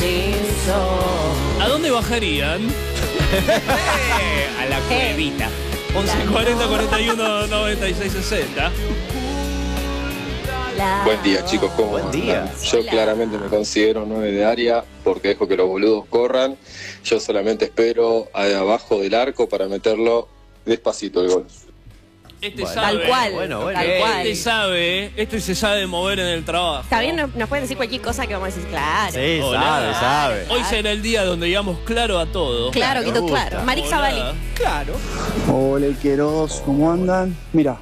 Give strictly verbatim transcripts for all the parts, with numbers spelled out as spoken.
¿A dónde bajarían? A la cuevita. once cuarenta, cuarenta y uno, noventa y seis, sesenta. Buen día, chicos, ¿cómo Buen andan? día. Yo Hola. claramente me considero nueve de área porque dejo que los boludos corran. Yo solamente espero ahí abajo del arco para meterlo despacito el gol. Este Bueno. sabe. Tal cual. Bueno, bueno. Tal cual. Este sabe, ¿eh? Este se sabe mover en el trabajo. Está bien, nos, nos pueden decir cualquier cosa que vamos a decir, claro. Sí, Hola. sabe, sabe. Hoy será el día donde digamos claro a todo. Claro, Me quedó gusta. claro. Marix Hola. Zavalli. Claro. Hola, Queros, ¿cómo andan? Mira,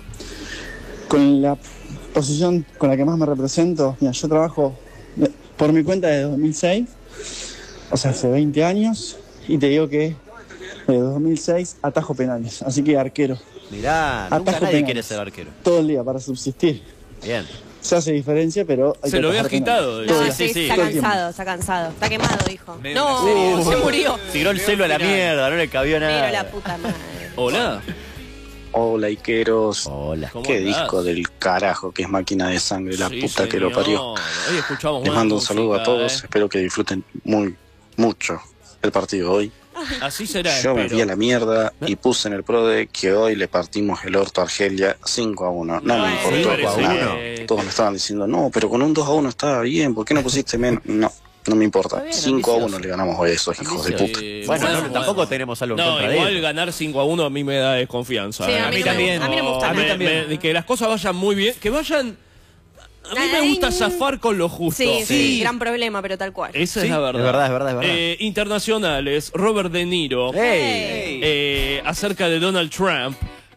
con la posición con la que más me represento, mira, yo trabajo de- por mi cuenta desde dos mil seis, o sea, hace veinte años, y te digo que desde dos mil seis atajo penales, así que arquero, Mirá, nunca Atajo nadie penales. quiere ser arquero. todo el día para subsistir. Bien. Se hace diferencia, pero hay Se que lo había atajar agitado. penales. No, Todo Sí, el- sí, sí, sí. está todo el tiempo. cansado, está cansado. Está quemado, dijo. Medio No, serio. se murió. Tiró el celo a la mierda, no le cabió nada. Pero la puta madre. Hola. Hola, Iqueros. Hola. ¿Cómo Qué andás? disco del carajo que es Máquina de Sangre, la Sí, puta que lo señor. parió. Hoy escuchamos Les buena mando un saludo a música, todos. ¿eh? Espero que disfruten muy, mucho el partido hoy. Así será. Yo me espero. fui a la mierda y puse en el PRODE que hoy le partimos el orto a Argelia cinco a uno. No me Bueno, importó cinco a nada. uno. Todos me estaban diciendo, no, pero con un dos a uno estaba bien. ¿Por qué no pusiste menos? No, no me importa. Está bien, cinco a uno ambicioso. le ganamos hoy a esos hijos de Ambicioso. puta. Eh, Bueno, bueno, no, bueno. tampoco tenemos algo en No, contra de igual él. ganar cinco a uno a mí me da desconfianza. Sí, ¿eh? a mí no me- a mí no me gusta A mí nada. también. Me- que las cosas vayan muy bien. Que vayan. A mí me gusta zafar con lo justo. Sí, sí, gran problema, pero tal cual. Esa Sí, es la verdad. es verdad, es verdad, es verdad. Eh, internacionales, Robert De Niro, ¡Ey! eh, acerca de Donald Trump,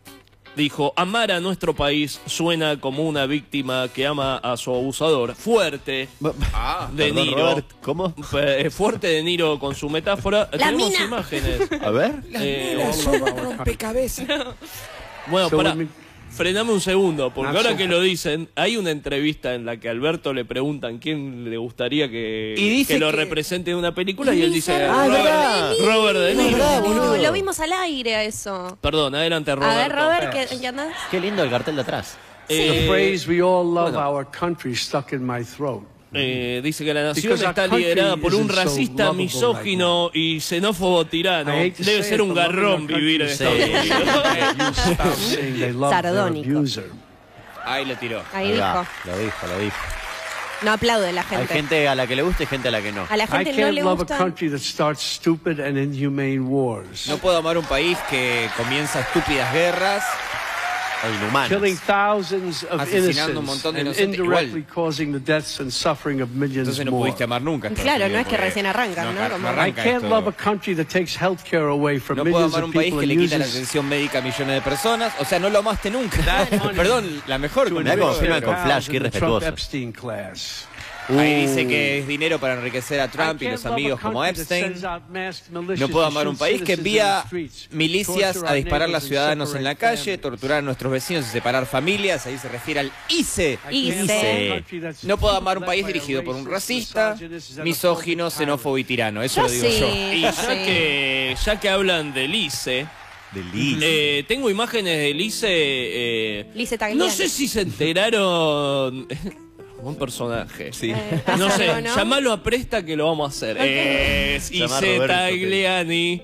dijo: amar a nuestro país suena como una víctima que ama a su abusador. Fuerte. Ah, De perdón, Niro. Robert, ¿cómo? Eh, fuerte De Niro con su metáfora. Tenemos mina. imágenes. A ver. Eh, rompecabezas. bueno, So para. when we- Frename un segundo, porque Not ahora so que lo dicen, hay una entrevista en la que a Alberto le preguntan quién le gustaría que, Y dice que lo que- represente en una película y él dice Ah, es verdad. Robert, Robert De Niro. verdad, No, boludo. lo vimos al aire a eso. Perdón, adelante A Robert. ver, Robert, ¿qué, ¿qué andás? Qué lindo el cartel de atrás. The phrase "we all love bueno. our country" stuck in my throat. Eh, dice que la nación Because our está country liderada por un isn't so racista, lovable misógino y xenófobo tirano. I hate to Debe say ser it, un but loving garrón our country vivir en is Estados Sí. Unidos. You stop saying they love their Sardónico. abuser. Ahí lo tiró. Ahí Ahí va. dijo. Lo dijo, lo dijo. No aplaude la Hay gente. gente a la que le gusta y gente a la que no. A la I gente no can't le love a gusta. country that starts stupid and inhumane wars. No puedo amar un país que comienza estúpidas guerras. E inhumanos. Killing thousands of Asesinando un innocents montón de and inocentes. indirectly Igual. causing the deaths and suffering of millions Entonces no more. pudiste amar nunca. Estados Claro, no Unidos, es que porque recién arrancan, ¿no? car- Como- I arranca can't esto. love a country that takes healthcare away from No puedo millions amar of un país people que le and quita la uses atención médica a millones de personas. O sea, no lo amaste nunca. Perdón, la mejor con Mirá cómo filman con cows flash, qué in the Trump irrespetuosos. Epstein class. Ahí dice que es dinero para enriquecer a Trump y I los can't love amigos a como country that Epstein. sends out masked militias No puedo to amar un shoot país que citizens in envía the streets, milicias torture a our disparar a neighbors los ciudadanos en la and calle, separate torturar a nuestros vecinos y separar familias. Ahí se refiere al I C E. families. I can't Hice. love a country that's No puedo amar un led país by a dirigido por un racist, racista, misogynist, misógino, xenophobic xenófobo y tirano. Eso Yo lo digo sí. yo. Y ya Sí. que ya que hablan del I C E, De Liz. eh, tengo imágenes del I C E. eh, Lice Tagliani. no sé si se enteraron. Un personaje. Sí. Eh, No ¿pasa sé, algo, no? llamalo a presta que lo vamos a hacer. Es Llama a Ice Roberto, Tagliani.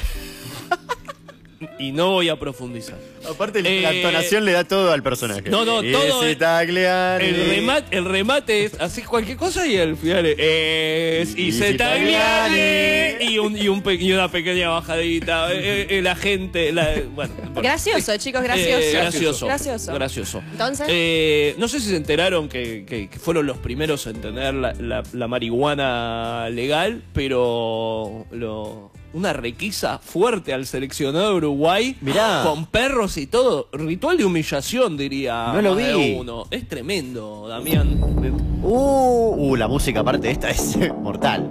Y no voy a profundizar. Aparte, Eh, la entonación le da todo al personaje. No, no, todo Ese es- Tagliani. El remate, el remate es así cualquier cosa y el final es Y Ice Tagliani. Tagliani y, un, y, un pe- y una pequeña bajadita. Eh, eh, la gente. La, bueno, Gracioso, chicos, gracioso. Eh, gracioso. Gracioso. Gracioso. Entonces. Eh, no sé si se enteraron que, que- que fueron los primeros en tener la, la- la marihuana legal, pero lo- una requisa fuerte al seleccionado de Uruguay. Mirá. Con perros y todo. Ritual de humillación, diría. No lo más de vi. uno. Es tremendo, Damián. Uh, uh, la música aparte de esta es mortal.